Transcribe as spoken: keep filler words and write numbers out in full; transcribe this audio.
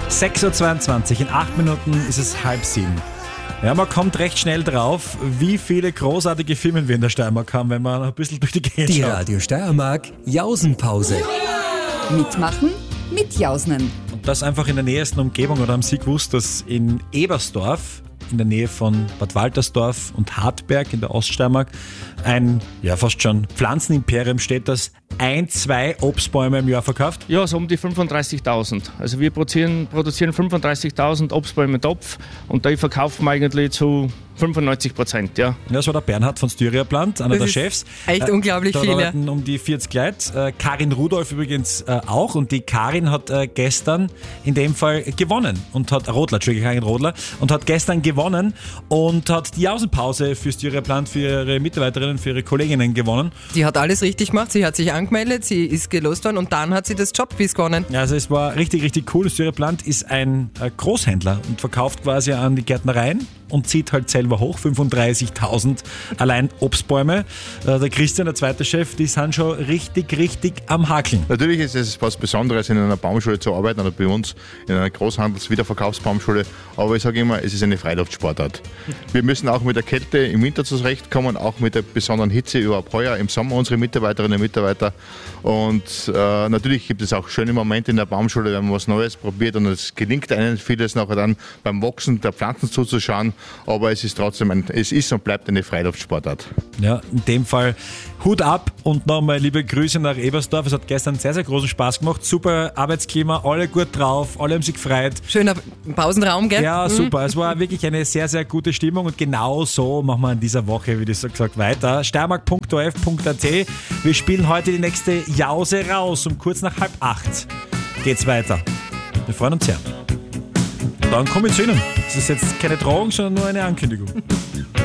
sechs Uhr zweiundzwanzig, in acht Minuten ist es halb sieben. Ja, man kommt recht schnell drauf, wie viele großartige Filme wir in der Steiermark haben, wenn man ein bisschen durch die Gegend Die schaut. Radio Steiermark Jausenpause. Mitmachen mit Jausnen. Und das einfach in der nächsten Umgebung. Oder haben Sie gewusst, dass in Ebersdorf, in der Nähe von Bad Waltersdorf und Hartberg in der Oststeiermark, ein, ja fast schon Pflanzenimperium steht, das ein, zwei Obstbäume im Jahr verkauft? Ja, so um die fünfunddreißigtausend. Also wir produzieren, produzieren fünfunddreißigtausend Obstbäume im Topf und da verkaufen wir eigentlich zu fünfundneunzig Prozent, ja. Das war der Bernhard von Styria Plant, einer Das der ist Chefs. echt unglaublich da viel, ja. arbeiten um die vierzig Leute. Äh, Karin Rudolph übrigens äh, auch. Und die Karin hat äh, gestern in dem Fall gewonnen. Und hat, Rodler, Entschuldigung, Karin Rodler. Und hat gestern gewonnen und hat die Jausenpause für Styria Plant, für ihre Mitarbeiterinnen, für ihre Kolleginnen gewonnen. Die hat alles richtig gemacht, sie hat sich angemeldet, sie ist gelost worden und dann hat sie das Jobquiz gewonnen. Also es war richtig, richtig cool. Styria Plant ist ein äh, Großhändler und verkauft quasi an die Gärtnereien und zieht halt selber hoch, fünfunddreißigtausend allein Obstbäume. Äh, der Christian, der zweite Chef, die sind schon richtig, richtig am Hakeln. Natürlich ist es was Besonderes, in einer Baumschule zu arbeiten oder bei uns in einer Großhandels-Wiederverkaufsbaumschule, aber ich sage immer, es ist eine Freiluftsportart. Wir müssen auch mit der Kälte im Winter zurechtkommen, auch mit der besonderen Hitze überhaupt heuer im Sommer unsere Mitarbeiterinnen und Mitarbeiter. Und äh, natürlich gibt es auch schöne Momente in der Baumschule, wenn man was Neues probiert und es gelingt einem vieles nachher dann beim Wachsen der Pflanzen zuzuschauen, aber es ist trotzdem ein, es ist und bleibt eine Freiluftsportart. Ja, in dem Fall Hut ab und nochmal liebe Grüße nach Ebersdorf. Es hat gestern sehr, sehr großen Spaß gemacht. Super Arbeitsklima, alle gut drauf, alle haben sich gefreut. Schöner Pausenraum, gell? Ja, super. Es war wirklich eine sehr, sehr gute Stimmung und genau so machen wir in dieser Woche, wie du so gesagt, weiter. steiermark punkt o f punkt a t. Wir spielen heute die nächste Jause raus. Um kurz nach halb acht geht's weiter. Wir freuen uns sehr. Dann komme ich zu Ihnen. Das ist jetzt keine Drohung, sondern nur eine Ankündigung.